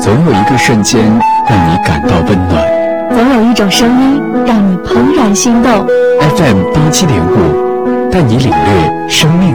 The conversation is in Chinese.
总有一个瞬间让你感到温暖， 总有一种声音让你怦然心动。 FM 87.5，带你领略生命